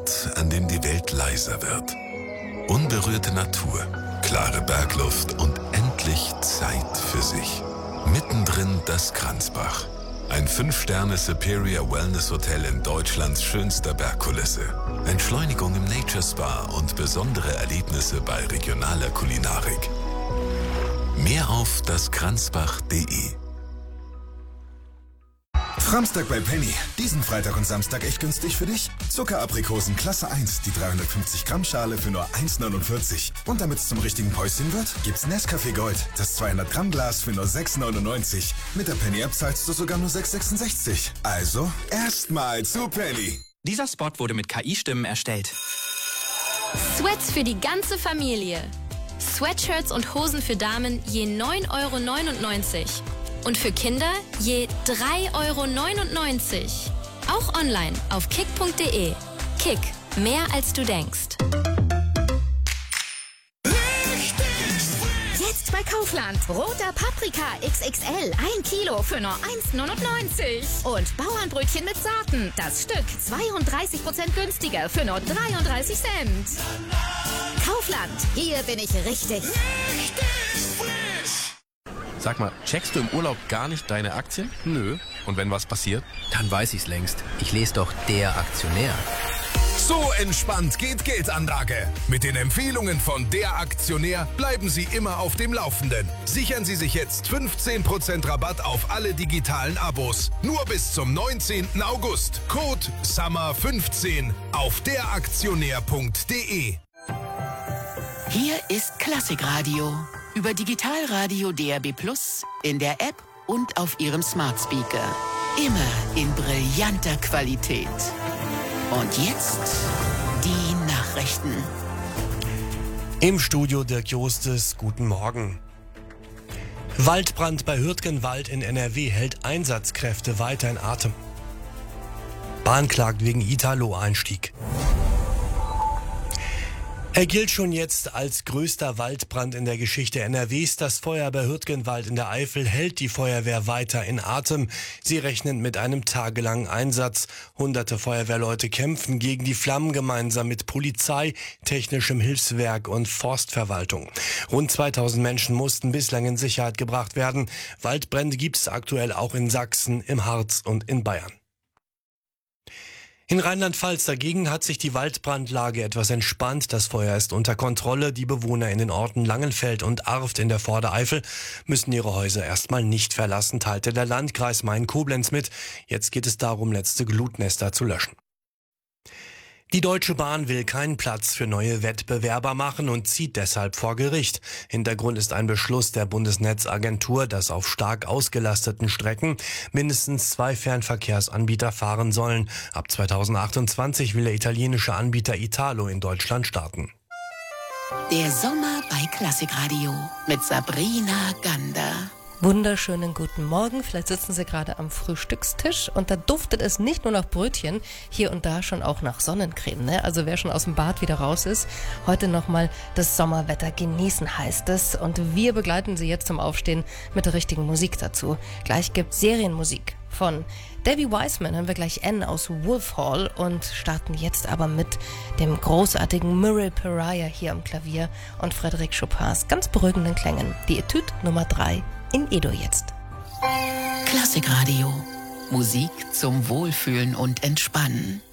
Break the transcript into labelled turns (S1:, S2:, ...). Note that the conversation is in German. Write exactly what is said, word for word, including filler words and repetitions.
S1: Ort, an dem die Welt leiser wird. Unberührte Natur, klare Bergluft und endlich Zeit für sich. Mittendrin das Kranzbach. Ein fünf Sterne Superior Wellness Hotel in Deutschlands schönster Bergkulisse. Entschleunigung im Nature Spa und besondere Erlebnisse bei regionaler Kulinarik. Mehr auf daskranzbach punkt de.
S2: Framstag bei Penny. Diesen Freitag und Samstag echt günstig für dich. Zuckeraprikosen Klasse eins, die dreihundertfünfzig Gramm Schale für nur eins neunundvierzig. Und damit es zum richtigen Päuschen wird, gibt's Nescafé Gold, das zweihundert Gramm Glas für nur sechs neunundneunzig. Mit der Penny App zahlst du sogar nur sechs sechsundsechzig. Also, erstmal zu Penny.
S3: Dieser Spot wurde mit K I-Stimmen erstellt.
S4: Sweats für die ganze Familie. Sweatshirts und Hosen für Damen je neun Euro neunundneunzig. Und für Kinder je drei Euro neunundneunzig. Auch online auf kick punkt de. Kick, mehr als du denkst.
S5: Jetzt bei Kaufland. Roter Paprika X X L. ein Kilo für nur eins neunundneunzig. Und Bauernbrötchen mit Saaten. Das Stück zweiunddreißig Prozent günstiger für nur dreiunddreißig Cent. Kaufland. Hier bin ich richtig.
S6: Sag mal, checkst du im Urlaub gar nicht deine Aktien?
S7: Nö.
S6: Und wenn was passiert?
S7: Dann weiß ich's längst. Ich lese doch Der Aktionär.
S8: So entspannt geht Geldanlage. Mit den Empfehlungen von Der Aktionär bleiben Sie immer auf dem Laufenden. Sichern Sie sich jetzt fünfzehn Prozent Rabatt auf alle digitalen Abos. Nur bis zum neunzehnten August. Code Summer fünfzehn auf der aktionär punkt de.
S9: Hier ist Klassikradio. Über Digitalradio D A B Plus, in der App und auf Ihrem Smart Speaker. Immer in brillanter Qualität. Und jetzt die Nachrichten.
S10: Im Studio Dirk Jostes, guten Morgen. Waldbrand bei Hürtgenwald in N R W hält Einsatzkräfte weiter in Atem. Bahn klagt wegen Italo-Einstieg. Er gilt schon jetzt als größter Waldbrand in der Geschichte N R Ws. Das Feuer bei Hürtgenwald in der Eifel hält die Feuerwehr weiter in Atem. Sie rechnen mit einem tagelangen Einsatz. Hunderte Feuerwehrleute kämpfen gegen die Flammen gemeinsam mit Polizei, technischem Hilfswerk und Forstverwaltung. Rund zweitausend Menschen mussten bislang in Sicherheit gebracht werden. Waldbrände gibt es aktuell auch in Sachsen, im Harz und in Bayern. In Rheinland-Pfalz dagegen hat sich die Waldbrandlage etwas entspannt. Das Feuer ist unter Kontrolle. Die Bewohner in den Orten Langenfeld und Arft in der Vordereifel müssen ihre Häuser erstmal nicht verlassen, teilte der Landkreis Main-Koblenz mit. Jetzt geht es darum, letzte Glutnester zu löschen. Die Deutsche Bahn will keinen Platz für neue Wettbewerber machen und zieht deshalb vor Gericht. Hintergrund ist ein Beschluss der Bundesnetzagentur, dass auf stark ausgelasteten Strecken mindestens zwei Fernverkehrsanbieter fahren sollen. Ab zweitausendachtundzwanzig will der italienische Anbieter Italo in Deutschland starten.
S9: Der Sommer bei Klassikradio mit Sabrina Gander.
S11: Wunderschönen guten Morgen. Vielleicht sitzen Sie gerade am Frühstückstisch und da duftet es nicht nur nach Brötchen, hier und da schon auch nach Sonnencreme. Ne? Also wer schon aus dem Bad wieder raus ist, heute nochmal das Sommerwetter genießen heißt es. Und wir begleiten Sie jetzt zum Aufstehen mit der richtigen Musik dazu. Gleich gibt's Serienmusik. Von Debbie Wiseman hören wir gleich Anne aus Wolf Hall und starten jetzt aber mit dem großartigen Murray Pariah hier am Klavier und Frédéric Chopins ganz beruhigenden Klängen. Die Etüde Nummer drei in Edo jetzt.
S9: Klassikradio. Musik zum Wohlfühlen und Entspannen.